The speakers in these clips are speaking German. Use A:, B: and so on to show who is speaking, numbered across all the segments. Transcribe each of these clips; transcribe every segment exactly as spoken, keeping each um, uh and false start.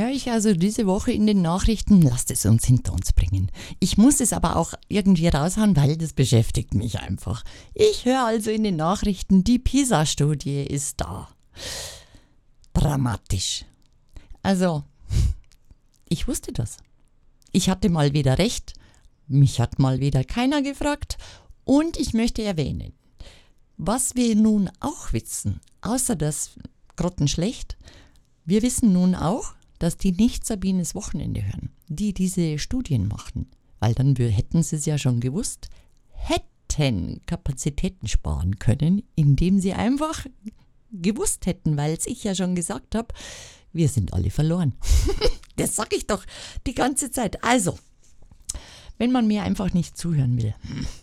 A: höre ich also diese Woche in den Nachrichten, lasst es uns hinter uns bringen. Ich muss es aber auch irgendwie raushauen, weil das beschäftigt mich einfach. Ich höre also in den Nachrichten, die PISA-Studie ist da. Dramatisch. Also, ich wusste das. Ich hatte mal wieder recht, mich hat mal wieder keiner gefragt und ich möchte erwähnen, was wir nun auch wissen, außer das grottenschlecht, wir wissen nun auch, dass die nicht Sabines Wochenende hören, die diese Studien machen, weil dann hätten sie es ja schon gewusst, hätten Kapazitäten sparen können, indem sie einfach gewusst hätten, weil ich ja schon gesagt habe, wir sind alle verloren. Das sage ich doch die ganze Zeit. Also, wenn man mir einfach nicht zuhören will.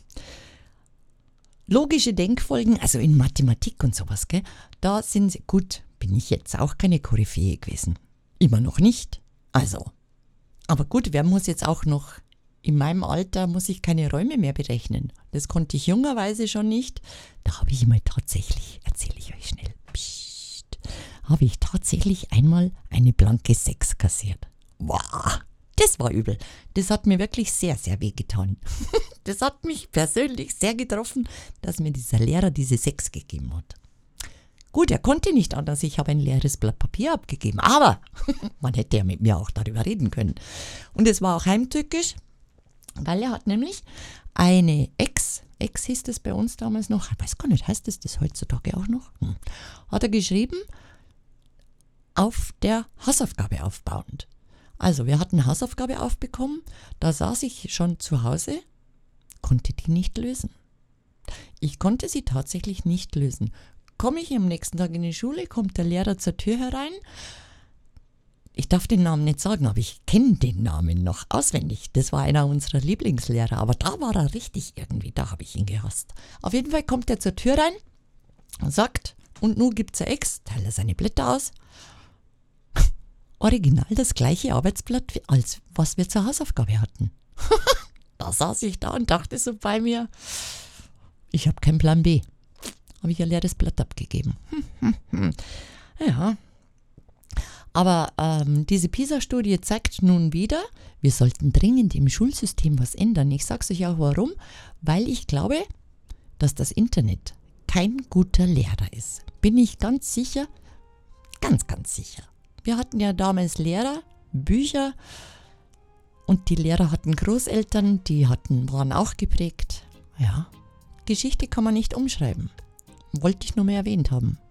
A: Logische Denkfolgen, also in Mathematik und sowas, gell, da sind sie, gut, bin ich jetzt auch keine Koryphäe gewesen. Immer noch nicht. Also, aber gut, wer muss jetzt auch noch, in meinem Alter muss ich keine Räume mehr berechnen. Das konnte ich jungerweise schon nicht. Da habe ich mal tatsächlich, erzähle ich euch schnell, pssst, habe ich tatsächlich einmal eine blanke sechs kassiert. Wow, das war übel. Das hat mir wirklich sehr, sehr wehgetan. Das hat mich persönlich sehr getroffen, dass mir dieser Lehrer diese sechs gegeben hat. Gut, er konnte nicht anders, ich habe ein leeres Blatt Papier abgegeben, aber man hätte ja mit mir auch darüber reden können. Und es war auch heimtückisch, weil er hat nämlich eine Ex, Ex hieß das bei uns damals noch, ich weiß gar nicht, heißt das das heutzutage auch noch? Hm. Hat er geschrieben, auf der Hausaufgabe aufbauend. Also wir hatten eine Hausaufgabe aufbekommen, da saß ich schon zu Hause, konnte die nicht lösen. Ich konnte sie tatsächlich nicht lösen. Komme ich am nächsten Tag in die Schule, kommt der Lehrer zur Tür herein. Ich darf den Namen nicht sagen, aber ich kenne den Namen noch auswendig. Das war einer unserer Lieblingslehrer, aber da war er richtig irgendwie, da habe ich ihn gehasst. Auf jeden Fall kommt er zur Tür rein und sagt, und nun gibt's ein Ex, teilt er seine Blätter aus. Original das gleiche Arbeitsblatt, als was wir zur Hausaufgabe hatten. Da saß ich da und dachte so bei mir, ich habe keinen Plan B. Habe ich ein leeres Blatt abgegeben. Ja. Aber ähm, diese PISA-Studie zeigt nun wieder, wir sollten dringend im Schulsystem was ändern. Ich sage es euch auch warum, weil ich glaube, dass das Internet kein guter Lehrer ist. Bin ich ganz sicher, ganz, ganz sicher. Wir hatten ja damals Lehrer, Bücher und die Lehrer hatten Großeltern, die hatten, waren auch geprägt. Ja, Geschichte kann man nicht umschreiben. Wollte ich nur mehr erwähnt haben.